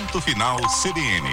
Ponto Final CBN.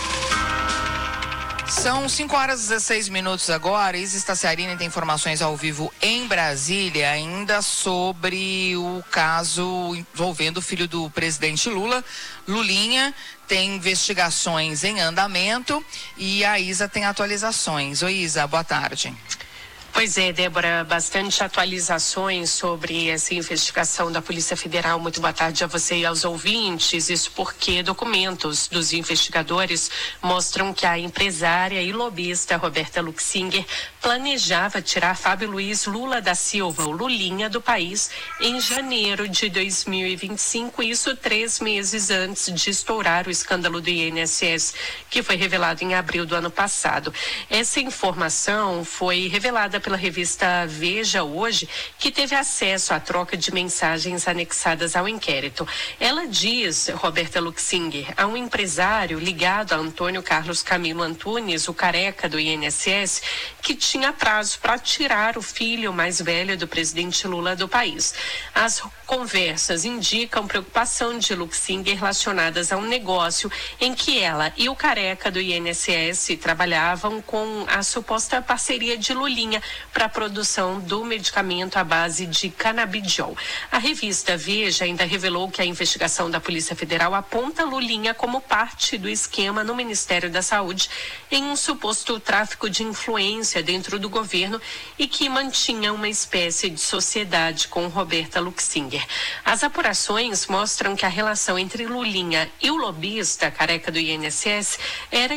São 5h16 agora. Isis Tassiarini tem informações ao vivo em Brasília, ainda sobre o caso envolvendo o filho do presidente Lula, Lulinha. Tem investigações em andamento e a Isa tem atualizações. Oi, Isa, boa tarde. Pois é, Débora, bastante atualizações sobre essa investigação da Polícia Federal. Muito boa tarde a você e aos ouvintes. Isso porque documentos dos investigadores mostram que a empresária e lobista Roberta Luxinger planejava tirar Fábio Luiz Lula da Silva, o Lulinha, do país em janeiro de 2025, isso 3 meses antes de estourar o escândalo do INSS, que foi revelado em abril do ano passado. Essa informação foi revelada pela revista Veja hoje, que teve acesso à troca de mensagens anexadas ao inquérito. Ela diz, Roberta Luxinger, a um empresário ligado a Antônio Carlos Camilo Antunes, o careca do INSS, que tinha prazo para tirar o filho mais velho do presidente Lula do país. As conversas indicam preocupação de Luxinger relacionadas a um negócio em que ela e o careca do INSS trabalhavam com a suposta parceria de Lulinha para a produção do medicamento à base de canabidiol. A revista Veja ainda revelou que a investigação da Polícia Federal aponta Lulinha como parte do esquema no Ministério da Saúde em um suposto tráfico de influência dentro do governo e que mantinha uma espécie de sociedade com Roberta Luxinger. As apurações mostram que a relação entre Lulinha e o lobista careca do INSS era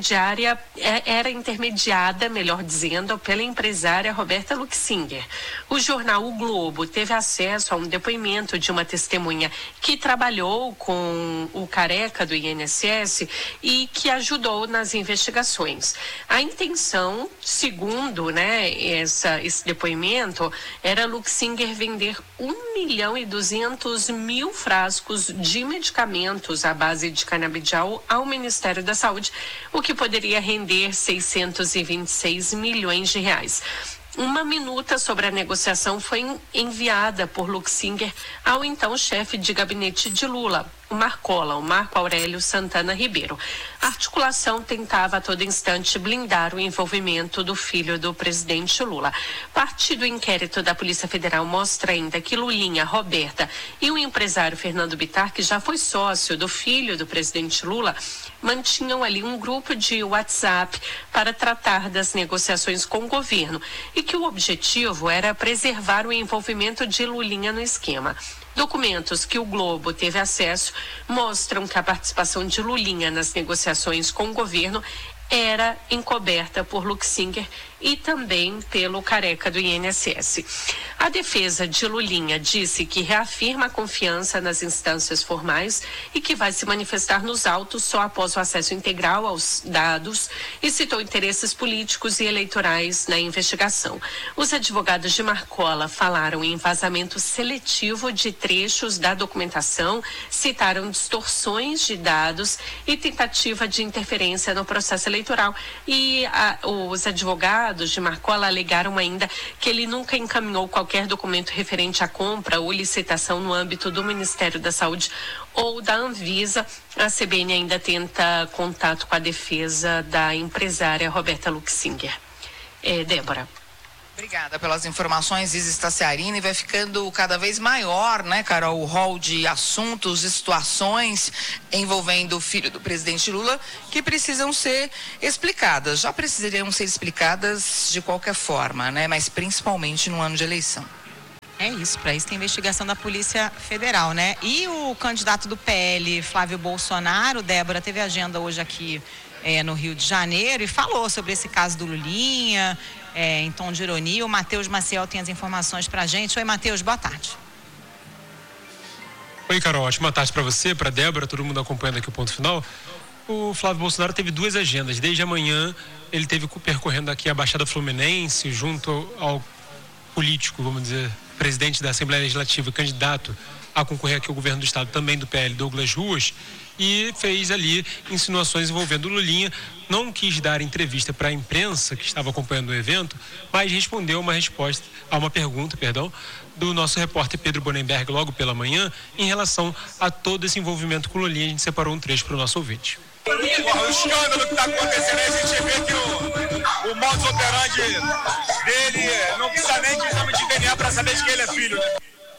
intermediada, melhor dizendo, pela empresária Roberta Luxinger. O jornal O Globo teve acesso a um depoimento de uma testemunha que trabalhou com o careca do INSS e que ajudou nas investigações. A intenção, segundo esse depoimento, era Luxinger vender 1.200.000 frascos de medicamentos à base de canabidiol ao Ministério da Saúde, o que poderia render 626 milhões de reais. Uma minuta sobre a negociação foi enviada por Luxinger ao então chefe de gabinete de Lula, o Marco Aurélio Santana Ribeiro. A articulação tentava a todo instante blindar o envolvimento do filho do presidente Lula. Parte do inquérito da Polícia Federal mostra ainda que Lulinha, Roberta e o empresário Fernando Bittar, que já foi sócio do filho do presidente Lula, mantinham ali um grupo de WhatsApp para tratar das negociações com o governo e que o objetivo era preservar o envolvimento de Lulinha no esquema. Documentos que o Globo teve acesso mostram que a participação de Lulinha nas negociações com o governo era encoberta por Luxinger e também pelo careca do INSS. A defesa de Lulinha disse que reafirma a confiança nas instâncias formais e que vai se manifestar nos autos só após o acesso integral aos dados e citou interesses políticos e eleitorais na investigação. Os advogados de Marcola falaram em vazamento seletivo de trechos da documentação, citaram distorções de dados e tentativa de interferência no processo eleitoral. E os advogados de Marcola alegaram ainda que ele nunca encaminhou qualquer documento referente à compra ou licitação no âmbito do Ministério da Saúde ou da Anvisa. A CBN ainda tenta contato com a defesa da empresária Roberta Luxinger. Débora. Obrigada pelas informações, Isis Tassiarini. Vai ficando cada vez maior, né, Carol, o rol de assuntos e situações envolvendo o filho do presidente Lula que precisam ser explicadas. Já precisariam ser explicadas de qualquer forma, né, mas principalmente no ano de eleição. É isso, para isso tem investigação da Polícia Federal, né? E o candidato do PL, Flávio Bolsonaro, Débora, teve agenda hoje aqui no Rio de Janeiro e falou sobre esse caso do Lulinha, em tom de ironia. O Matheus Maciel tem as informações pra gente. Oi, Matheus, boa tarde. Oi, Carol, ótima tarde para você, para Débora, todo mundo acompanhando aqui o Ponto Final. O Flávio Bolsonaro teve 2 agendas. Desde amanhã, ele teve percorrendo aqui a Baixada Fluminense, junto ao político, vamos dizer, presidente da Assembleia Legislativa, candidato a concorrer aqui ao governo do estado, também do PL, Douglas Ruas, e fez ali insinuações envolvendo o Lulinha. Não quis dar entrevista para a imprensa que estava acompanhando o evento, mas respondeu a uma pergunta do nosso repórter Pedro Bonenberg logo pela manhã em relação a todo esse envolvimento com o Lulinha. A gente separou um trecho para o nosso ouvinte. O escândalo que está acontecendo aí, a gente vê que o modus operandi dele não precisa nem de exame de DNA para saber de que ele é filho, né?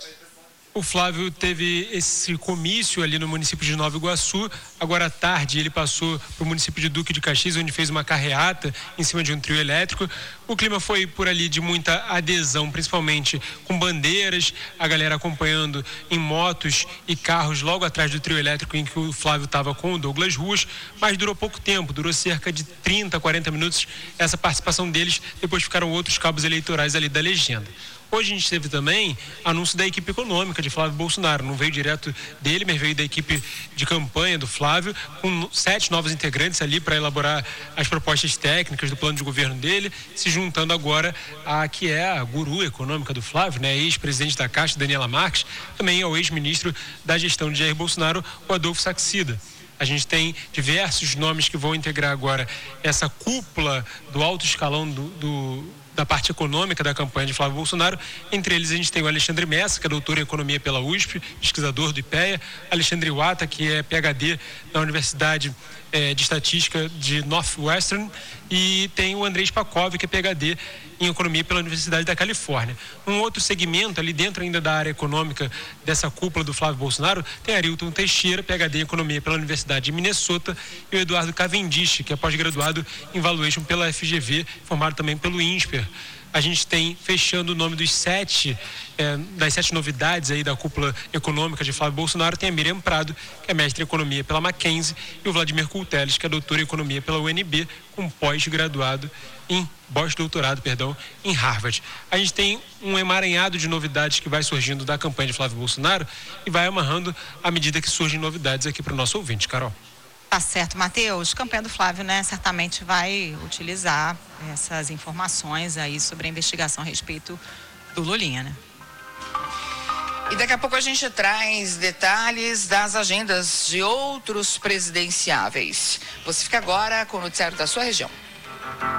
O Flávio teve esse comício ali no município de Nova Iguaçu. Agora à tarde ele passou para o município de Duque de Caxias, onde fez uma carreata em cima de um trio elétrico. O clima foi por ali de muita adesão, principalmente com bandeiras, a galera acompanhando em motos e carros logo atrás do trio elétrico em que o Flávio estava com o Douglas Ruas, mas durou pouco tempo, durou cerca de 30, 40 minutos essa participação deles, depois ficaram outros cabos eleitorais ali da legenda. Hoje a gente teve também anúncio da equipe econômica de Flávio Bolsonaro. Não veio direto dele, mas veio da equipe de campanha do Flávio, com 7 novos integrantes ali para elaborar as propostas técnicas do plano de governo dele, se juntando agora a que é a guru econômica do Flávio, né? Ex-presidente da Caixa, Daniela Marques, também ao ex-ministro da gestão de Jair Bolsonaro, o Adolfo Saxida. A gente tem diversos nomes que vão integrar agora essa cúpula do alto escalão da parte econômica da campanha de Flávio Bolsonaro. Entre eles a gente tem o Alexandre Messa, que é doutor em economia pela USP, pesquisador do IPEA, Alexandre Wata, que é PhD na Universidade de Estatística de Northwestern, e tem o Andrei Spakov, que é PhD em economia pela Universidade da Califórnia. Um outro segmento ali dentro ainda da área econômica dessa cúpula do Flávio Bolsonaro tem Arilton Teixeira, PhD em economia pela Universidade de Minnesota, e o Eduardo Cavendish, que é pós-graduado em Valuation pela FGV, formado também pelo INSPER. A gente tem, fechando o nome das 7 novidades aí da cúpula econômica de Flávio Bolsonaro, tem a Miriam Prado, que é mestre em economia pela Mackenzie, e o Vladimir Kulteles, que é doutor em economia pela UNB, com pós-doutorado em Harvard. A gente tem um emaranhado de novidades que vai surgindo da campanha de Flávio Bolsonaro e vai amarrando à medida que surgem novidades aqui para o nosso ouvinte. Carol. Tá certo, Matheus. Campanha do Flávio, né, certamente vai utilizar essas informações aí sobre a investigação a respeito do Lulinha, né? E daqui a pouco a gente traz detalhes das agendas de outros presidenciáveis. Você fica agora com o noticiário da sua região.